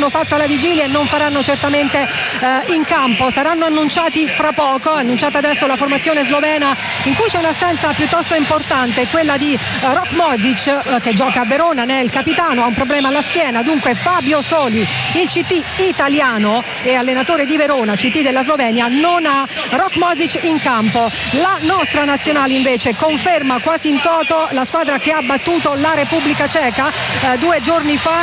quanto fatto alla vigilia e non faranno certamente in campo. Saranno annunciati fra poco. Annunciata adesso la formazione slovena, in cui c'è un'assenza piuttosto importante, quella di Rok Mozic, che gioca a Verona, ne è il capitano, ha un problema alla schiena. Dunque Fabio Soli, il CT italiano e allenatore di Verona, CT della Slovenia, non ha Rok Mozic in campo. La nostra nazionale invece conferma quasi in toto la squadra che ha battuto la Repubblica Ceca 2 giorni fa.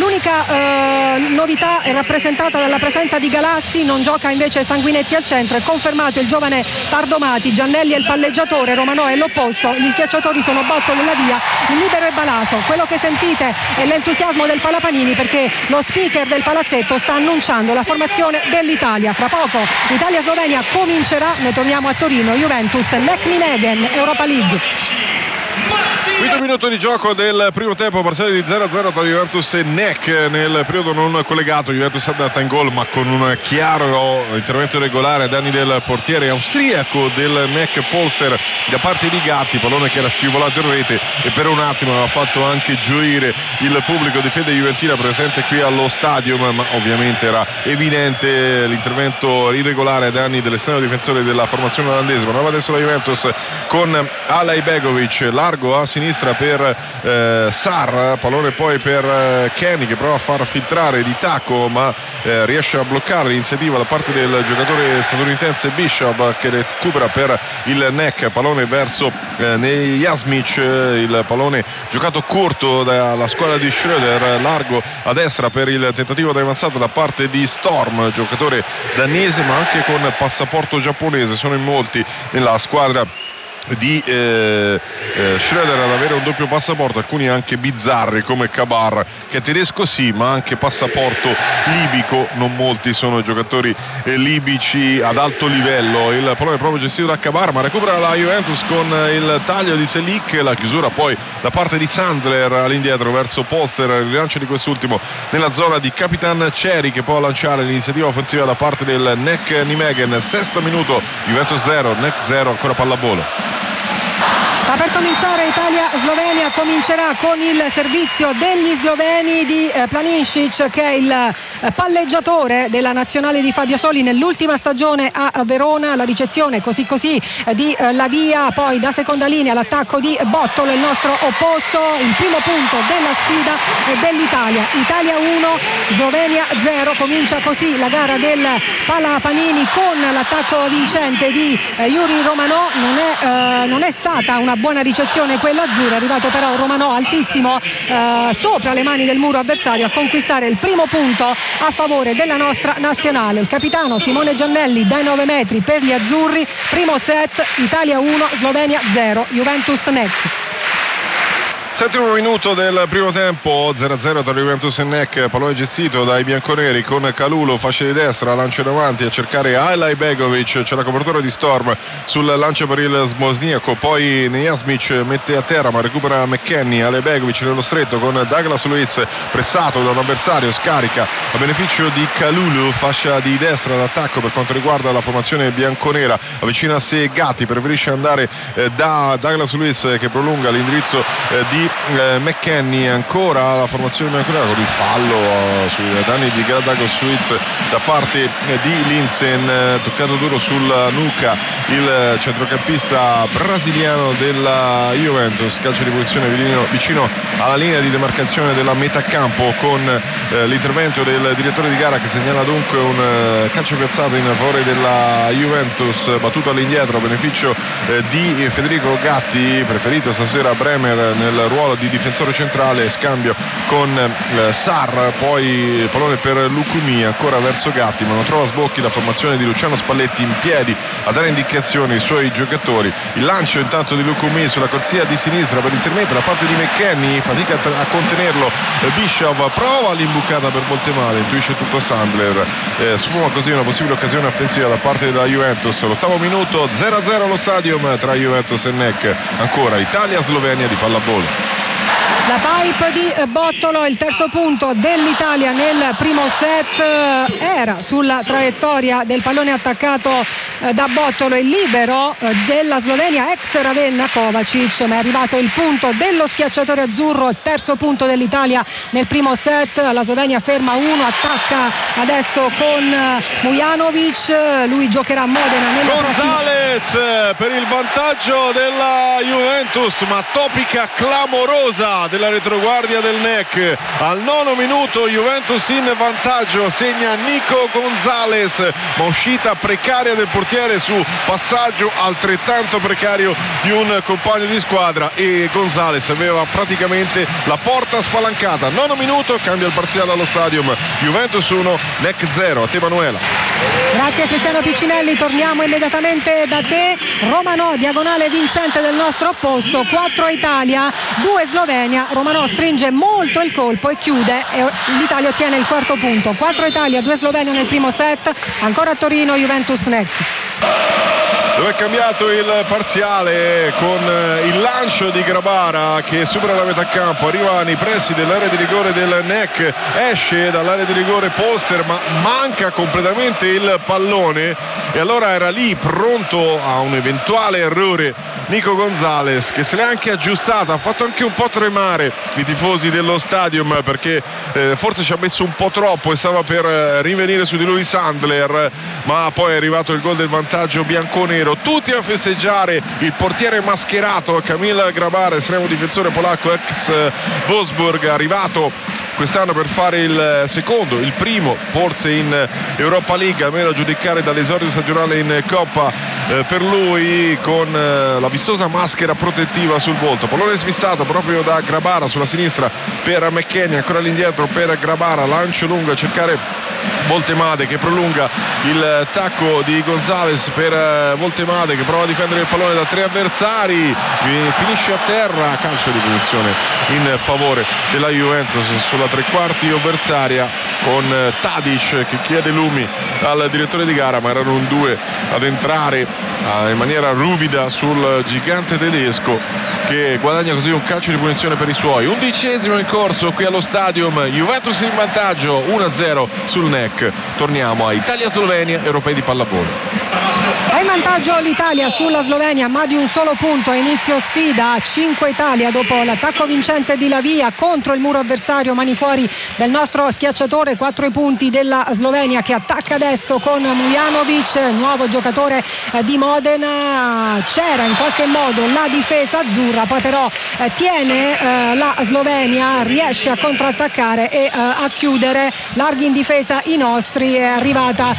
L'unica novità è rappresentata dalla presenza di Galassi, non gioca invece Sanguinetti al centro. È confermato il giovane Pardomati, Giannelli è il palleggiatore, Romanò è l'opposto, gli schiacciatori sono Bottolo e Lavia, il libero è Balaso. Quello che sentite è l'entusiasmo del Palapanini, perché lo speaker del palazzetto sta annunciando la formazione dell'Italia. Fra poco Italia-Slovenia comincerà, noi torniamo a Torino. Juventus, Nijmegen, Europa League. Quinto minuto di gioco del primo tempo, parziale di 0-0 tra Juventus e NEC. Nel periodo non collegato Juventus è andata in gol, ma con un chiaro intervento regolare a danni del portiere austriaco del NEC, Polster, da parte di Gatti, pallone che era scivolato in rete e per un attimo aveva fatto anche gioire il pubblico di fede juventina presente qui allo stadio, ma ovviamente era evidente l'intervento irregolare a danni dell'esterno difensore della formazione olandese. Ma adesso la Juventus con Alay Begovic, largo a sinistra per Sarr, pallone poi per Kenny che prova a far filtrare di tacco, ma riesce a bloccare l'iniziativa da parte del giocatore statunitense Bishop, che recupera per il NEC, pallone verso Jasmic, il pallone giocato corto dalla squadra di Schröder, largo a destra per il tentativo di avanzata da parte di Storm, giocatore danese ma anche con passaporto giapponese. Sono in molti nella squadra di Schröder ad avere un doppio passaporto, alcuni anche bizzarri come Kabar, che è tedesco sì ma anche passaporto libico. Non molti sono giocatori libici ad alto livello. Il pallone è proprio gestito da Kabar, ma recupera la Juventus con il taglio di Selic, la chiusura poi da parte di Sandler all'indietro verso Polster, il rilancio di quest'ultimo nella zona di Capitan Ceri, che può lanciare l'iniziativa offensiva da parte del NEC Nijmegen. Sesto minuto, Juventus 0, NEC 0, ancora pallavolo. Sta per cominciare Italia-Slovenia, comincerà con il servizio degli sloveni di Planinšić, che è il palleggiatore della nazionale di Fabio Soli nell'ultima stagione a Verona. La ricezione così di Lavia, poi da seconda linea l'attacco di Bottolo, il nostro opposto. Il primo punto della sfida dell'Italia. Italia 1, Slovenia 0. Comincia così la gara del Palapanini con l'attacco vincente di Yuri Romanò. Non è stata una buona ricezione quella azzurra, è arrivato però Romanò altissimo sopra le mani del muro avversario a conquistare il primo punto a favore della nostra nazionale. Il capitano Simone Giannelli dai 9 metri per gli azzurri. Primo set, Italia 1, Slovenia 0, Juventus NEC. Settimo minuto del primo tempo, 0-0 tra Juventus e NEC, pallone gestito dai bianconeri con Calulo, fascia di destra, lancio in avanti a cercare Alay Begovic, c'è la copertura di Storm sul lancio per il Smosniaco, poi Jasmic mette a terra ma recupera McKennie. Alay Begovic nello stretto con Douglas Luiz, pressato da un avversario, scarica a beneficio di Calulo, fascia di destra d'attacco per quanto riguarda la formazione bianconera, avvicina a sé Gatti, preferisce andare da Douglas Luiz che prolunga l'indirizzo di McKennie. Ancora la formazione bianconera con il fallo sui danni di Douglas Luiz da parte di Linsen, toccato duro sul nuca il centrocampista brasiliano della Juventus. Calcio di posizione vicino alla linea di demarcazione della metà campo, con l'intervento del direttore di gara che segnala dunque un calcio piazzato in favore della Juventus, battuto all'indietro a beneficio di Federico Gatti, preferito stasera Bremer nel ruolo di difensore centrale, scambio con Sarr, poi pallone per Lucumi ancora verso Gatti, ma non trova sbocchi la formazione di Luciano Spalletti in piedi a dare indicazioni ai suoi giocatori. Il lancio intanto di Lucumi sulla corsia di sinistra per l'inserimento da parte di McKennie, fatica a contenerlo Bishop, prova l'imbucata per volte male, intuisce tutto Sandler, sfuma così una possibile occasione offensiva da parte della Juventus. L'ottavo minuto, 0-0 allo stadium tra Juventus e NEC, ancora Italia-Slovenia di pallavolo. la pipe di Bottolo. Il terzo punto dell'Italia nel primo set era sulla traiettoria del pallone attaccato da Bottolo, il libero della Slovenia ex Ravenna Kovacic, ma è arrivato il punto dello schiacciatore azzurro, il terzo punto dell'Italia nel primo set. La Slovenia ferma 1, attacca adesso con Mujanovic, lui giocherà a Modena nella Gonzalez per il vantaggio della Juventus, ma topica clamorosa della retroguardia del NEC. Al 9 minuto Juventus in vantaggio, segna Nico Gonzalez, ma uscita precaria del portiere su passaggio altrettanto precario di un compagno di squadra, e Gonzalez aveva praticamente la porta spalancata. 9 minuto, cambia il parziale allo stadium, Juventus 1, NEC 0. A te Manuela. Grazie Cristiano Piccinelli, torniamo immediatamente da te. Romanò, diagonale vincente del nostro opposto, 4 Italia, 2 Slovenia. Romanò stringe molto il colpo e chiude, e l'Italia ottiene il quarto punto. 4 Italia, 2 Slovenia nel primo set. Ancora a Torino, Juventus NEC. Dove è cambiato il parziale con il lancio di Grabara che supera la metà campo, arriva nei pressi dell'area di rigore del NEC, esce dall'area di rigore Polster ma manca completamente il pallone, e allora era lì pronto a un eventuale errore Nico Gonzalez, che se l'è anche aggiustata, ha fatto anche un po' tremare i tifosi dello stadium perché forse ci ha messo un po' troppo e stava per rivenire su di lui Sandler, ma poi è arrivato il gol del vantaggio bianconero. Tutti a festeggiare il portiere mascherato Kamil Grabara, estremo difensore polacco ex Wolfsburg, arrivato quest'anno per fare il secondo, il primo forse in Europa League, almeno a giudicare dall'esordio stagionale in Coppa per lui, con la vistosa maschera protettiva sul volto. Pallone smistato proprio da Grabara sulla sinistra per McKennie, ancora all'indietro per Grabara, lancio lungo a cercare Voltemade che prolunga il tacco di Gonzalez per Voltemade che prova a difendere il pallone da 3 avversari, finisce a terra, calcio di punizione in favore della Juventus sulla tre quarti avversaria, con Tadic che chiede lumi al direttore di gara, ma erano in 2 ad entrare in maniera ruvida sul gigante tedesco, che guadagna così un calcio di punizione per i suoi. 11esimo in corso qui allo stadium, Juventus in vantaggio 1-0 sul NEC. Torniamo a Italia-Slovenia, europei di pallavolo. È in vantaggio l'Italia sulla Slovenia, ma di un solo punto. Inizio sfida a 5 Italia dopo l'attacco vincente di Lavia contro il muro avversario, mani fuori del nostro schiacciatore. 4 i punti della Slovenia che attacca adesso con Mujanovic, nuovo giocatore di Modena. C'era in qualche modo la difesa azzurra, poi però tiene la Slovenia, riesce a contrattaccare e a chiudere larghi in difesa i nostri. È arrivata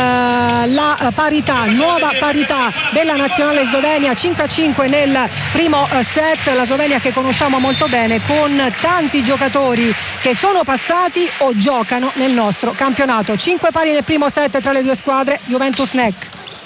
la parità, nuova parità della nazionale slovenia, 5-5 nel primo set. La Slovenia che conosciamo molto bene, con tanti giocatori che sono passati o giocano nel nostro campionato. 5 pari nel primo set tra le due squadre, Juventus NEC.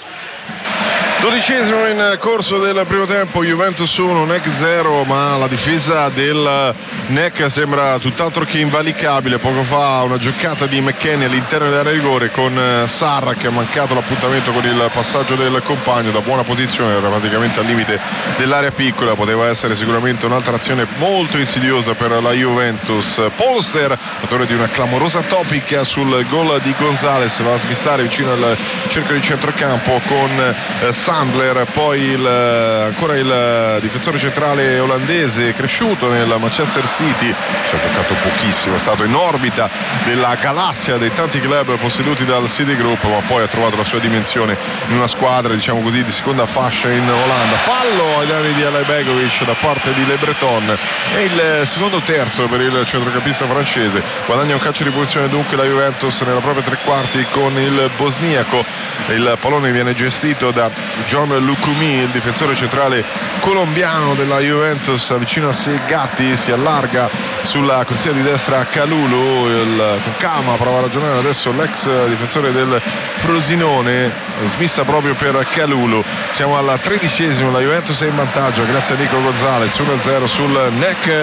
12esimo in corso del primo tempo, Juventus 1, NEC 0, ma la difesa del NEC sembra tutt'altro che invalicabile. Poco fa una giocata di McKennie all'interno dell'area di rigore con Sarra che ha mancato l'appuntamento con il passaggio del compagno da buona posizione, era praticamente al limite dell'area piccola, poteva essere sicuramente un'altra azione molto insidiosa per la Juventus. Polster, autore di una clamorosa topica sul gol di Gonzalez, va a smistare vicino al cerchio di centrocampo con Sandler, poi ancora il difensore centrale olandese cresciuto nel Manchester City, ci ha giocato pochissimo, è stato in orbita della galassia dei tanti club posseduti dal City Group, ma poi ha trovato la sua dimensione in una squadra, diciamo così, di seconda fascia in Olanda. Fallo ai danni di Alain Begovic da parte di Le Breton, e il secondo terzo per il centrocampista francese. Guadagna un calcio di punizione dunque la Juventus nella propria tre quarti con il bosniaco. Il pallone viene gestito da John Lucumi, il difensore centrale colombiano della Juventus, vicino a Segatti, si allarga sulla corsia di destra Calulu, con calma prova a ragionare adesso l'ex difensore del Frosinone, smissa proprio per Calulu. Siamo al 13esimo, la Juventus è in vantaggio grazie a Nico Gonzalez, 1-0 sul NEC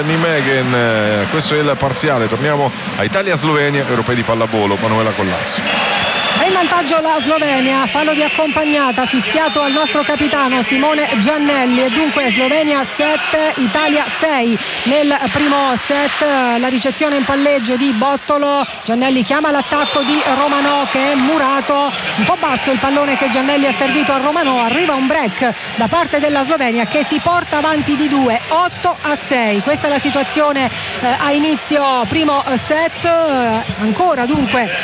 Nijmegen. Questo è il parziale. Torniamo a Italia-Slovenia, europei di pallavolo, Manuela Collazzi. È in vantaggio la Slovenia, fallo di accompagnata fischiato al nostro capitano Simone Giannelli, e dunque Slovenia 7, Italia 6 nel primo set. La ricezione in palleggio di Bottolo, Giannelli chiama l'attacco di Romanò che è murato, un po' basso il pallone che Giannelli ha servito a Romanò, arriva un break da parte della Slovenia che si porta avanti di 2, 8-6. Questa è la situazione a inizio primo set, ancora dunque